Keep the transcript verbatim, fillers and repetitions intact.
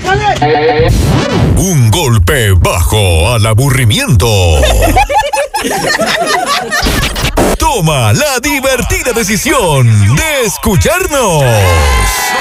Un golpe bajo al aburrimiento. Toma la divertida decisión de escucharnos.